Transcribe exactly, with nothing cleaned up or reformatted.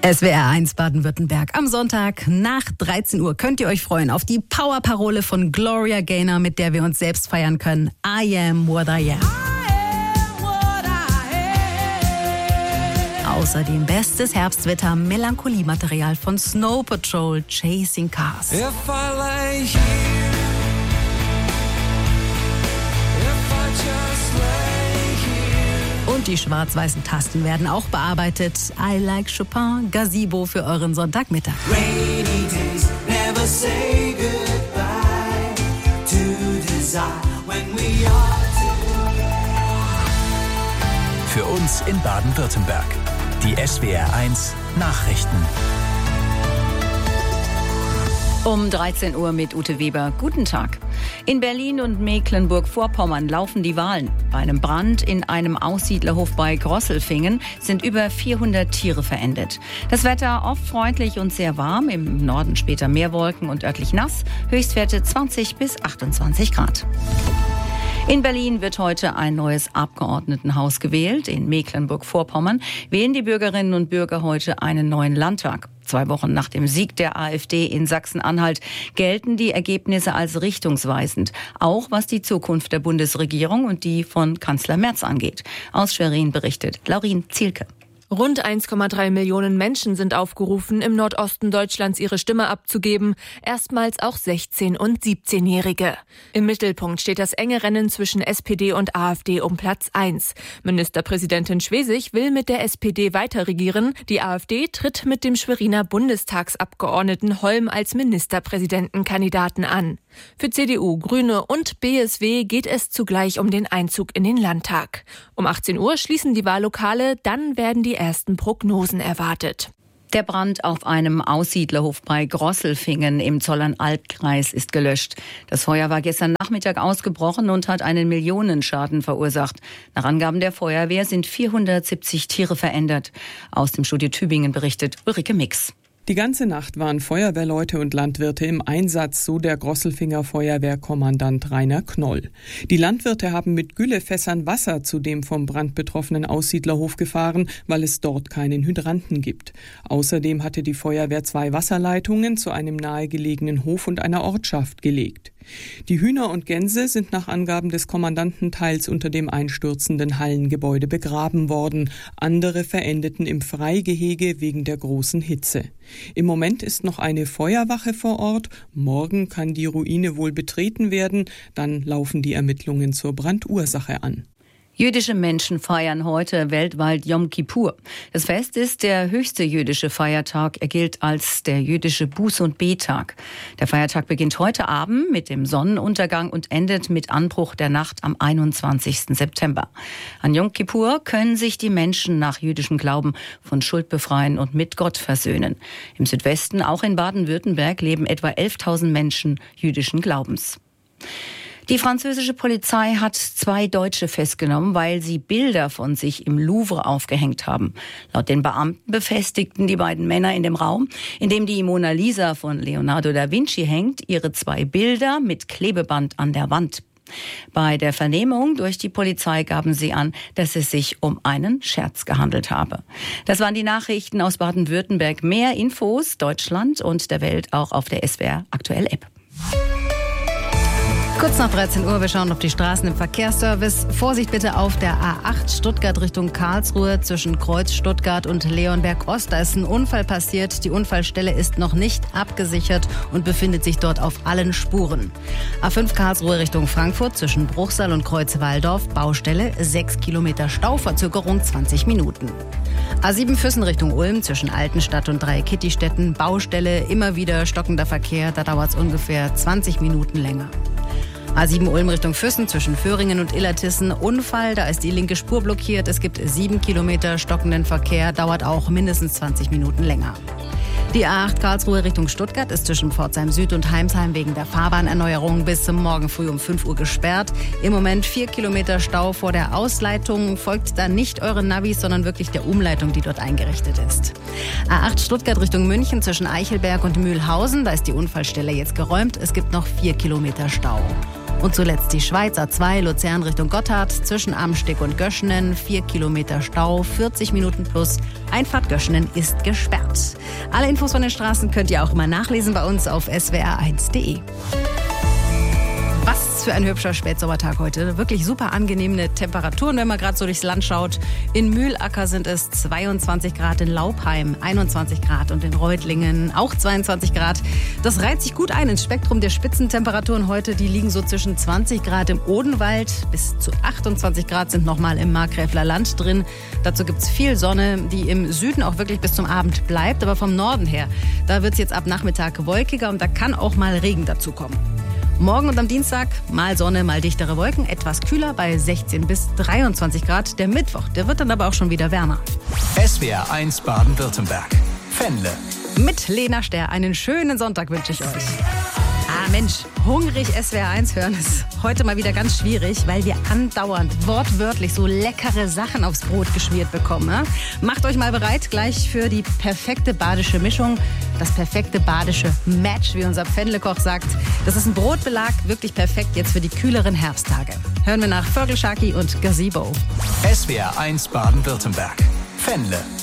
S W R eins Baden-Württemberg. Am Sonntag nach dreizehn Uhr könnt ihr euch freuen auf die Powerparole von Gloria Gaynor, mit der wir uns selbst feiern können. I am what I am. Außerdem bestes Herbstwetter, Melancholie-Material von Snow Patrol, Chasing Cars. Und die schwarz-weißen Tasten werden auch bearbeitet. I like Chopin, Gazebo für euren Sonntagmittag. Rainy days never say goodbye to desire when we are together. Für uns in Baden-Württemberg. Die S W R eins Nachrichten. Um dreizehn Uhr mit Ute Weber. Guten Tag. In Berlin und Mecklenburg-Vorpommern laufen die Wahlen. Bei einem Brand in einem Aussiedlerhof bei Grosselfingen sind über vierhundert Tiere verendet. Das Wetter oft freundlich und sehr warm. Im Norden später mehr Wolken und örtlich nass. Höchstwerte zwanzig bis achtundzwanzig Grad. In Berlin wird heute ein neues Abgeordnetenhaus gewählt. In Mecklenburg-Vorpommern wählen die Bürgerinnen und Bürger heute einen neuen Landtag. Zwei Wochen nach dem Sieg der AfD in Sachsen-Anhalt gelten die Ergebnisse als richtungsweisend, auch was die Zukunft der Bundesregierung und die von Kanzler Merz angeht. Aus Schwerin berichtet Laurin Zielke. Rund eins Komma drei Millionen Menschen sind aufgerufen, im Nordosten Deutschlands ihre Stimme abzugeben. Erstmals auch sechzehn- und siebzehnjährige. Im Mittelpunkt steht das enge Rennen zwischen S P D und AfD um Platz eins. Ministerpräsidentin Schwesig will mit der S P D weiter regieren. Die AfD tritt mit dem Schweriner Bundestagsabgeordneten Holm als Ministerpräsidentenkandidaten an. Für C D U, Grüne und B S W geht es zugleich um den Einzug in den Landtag. Um achtzehn Uhr schließen die Wahllokale, dann werden die ersten Prognosen erwartet. Der Brand auf einem Aussiedlerhof bei Grosselfingen im Zollernalbkreis ist gelöscht. Das Feuer war gestern Nachmittag ausgebrochen und hat einen Millionenschaden verursacht. Nach Angaben der Feuerwehr sind vierhundertsiebzig Tiere verändert. Aus dem Studio Tübingen berichtet Ulrike Mix. Die ganze Nacht waren Feuerwehrleute und Landwirte im Einsatz, so der Grosselfinger Feuerwehrkommandant Rainer Knoll. Die Landwirte haben mit Güllefässern Wasser zu dem vom Brand betroffenen Aussiedlerhof gefahren, weil es dort keinen Hydranten gibt. Außerdem hatte die Feuerwehr zwei Wasserleitungen zu einem nahegelegenen Hof und einer Ortschaft gelegt. Die Hühner und Gänse sind nach Angaben des Kommandanten teils unter dem einstürzenden Hallengebäude begraben worden. Andere verendeten im Freigehege wegen der großen Hitze. Im Moment ist noch eine Feuerwache vor Ort. Morgen kann die Ruine wohl betreten werden. Dann laufen die Ermittlungen zur Brandursache an. Jüdische Menschen feiern heute weltweit Yom Kippur. Das Fest ist der höchste jüdische Feiertag. Er gilt als der jüdische Buß- und Bettag. Der Feiertag beginnt heute Abend mit dem Sonnenuntergang und endet mit Anbruch der Nacht am einundzwanzigsten September. An Yom Kippur können sich die Menschen nach jüdischem Glauben von Schuld befreien und mit Gott versöhnen. Im Südwesten, auch in Baden-Württemberg, leben etwa elftausend Menschen jüdischen Glaubens. Die französische Polizei hat zwei Deutsche festgenommen, weil sie Bilder von sich im Louvre aufgehängt haben. Laut den Beamten befestigten die beiden Männer in dem Raum, in dem die Mona Lisa von Leonardo da Vinci hängt, ihre zwei Bilder mit Klebeband an der Wand. Bei der Vernehmung durch die Polizei gaben sie an, dass es sich um einen Scherz gehandelt habe. Das waren die Nachrichten aus Baden-Württemberg. Mehr Infos Deutschland und der Welt auch auf der S W R Aktuell App. Kurz nach dreizehn Uhr, wir schauen auf die Straßen im Verkehrsservice. Vorsicht bitte auf der A acht Stuttgart Richtung Karlsruhe zwischen Kreuz Stuttgart und Leonberg Ost. Da ist ein Unfall passiert. Die Unfallstelle ist noch nicht abgesichert und befindet sich dort auf allen Spuren. A fünf Karlsruhe Richtung Frankfurt zwischen Bruchsal und Kreuz Walldorf. Baustelle, sechs Kilometer Stau, Verzögerung zwanzig Minuten. A sieben Füssen Richtung Ulm zwischen Altenstadt und Dreieckittistetten. Baustelle, immer wieder stockender Verkehr. Da dauert es ungefähr zwanzig Minuten länger. A sieben Ulm Richtung Füssen zwischen Föhringen und Illertissen. Unfall, da ist die linke Spur blockiert. Es gibt sieben Kilometer stockenden Verkehr, dauert auch mindestens zwanzig Minuten länger. Die A acht Karlsruhe Richtung Stuttgart ist zwischen Pforzheim Süd und Heimsheim wegen der Fahrbahnerneuerung bis zum Morgen früh um fünf Uhr gesperrt. Im Moment vier Kilometer Stau vor der Ausleitung. Folgt dann nicht euren Navis, sondern wirklich der Umleitung, die dort eingerichtet ist. A acht Stuttgart Richtung München zwischen Eichelberg und Mühlhausen. Da ist die Unfallstelle jetzt geräumt. Es gibt noch vier Kilometer Stau. Und zuletzt die Schweiz A zwei, Luzern Richtung Gotthard, zwischen Amsteg und Göschenen, vier Kilometer Stau, vierzig Minuten plus. Einfahrt Göschenen ist gesperrt. Alle Infos von den Straßen könnt ihr auch immer nachlesen bei uns auf s w r eins punkt d e. Was für ein hübscher Spätsommertag heute. Wirklich super angenehme Temperaturen, wenn man gerade so durchs Land schaut. In Mühlacker sind es zweiundzwanzig Grad, in Laubheim einundzwanzig Grad und in Reutlingen auch zweiundzwanzig Grad. Das reiht sich gut ein ins Spektrum der Spitzentemperaturen heute. Die liegen so zwischen zwanzig Grad im Odenwald bis zu achtundzwanzig Grad sind nochmal im Markgräfler Land drin. Dazu gibt es viel Sonne, die im Süden auch wirklich bis zum Abend bleibt. Aber vom Norden her, da wird es jetzt ab Nachmittag wolkiger und da kann auch mal Regen dazu kommen. Morgen und am Dienstag mal Sonne, mal dichtere Wolken, etwas kühler bei sechzehn bis dreiundzwanzig Grad. Der Mittwoch, der wird dann aber auch schon wieder wärmer. S W R eins Baden-Württemberg. Fennle. Mit Lena Ster. Einen schönen Sonntag wünsche ich euch. Ah Mensch, hungrig S W R eins hören ist heute mal wieder ganz schwierig, weil wir andauernd wortwörtlich so leckere Sachen aufs Brot geschmiert bekommen. Ne? Macht euch mal bereit gleich für die perfekte badische Mischung, das perfekte badische Match, wie unser Fennle-Koch sagt. Das ist ein Brotbelag, wirklich perfekt jetzt für die kühleren Herbsttage. Hören wir nach Vögelschaki und Gazebo. S W R eins Baden-Württemberg. Fennle.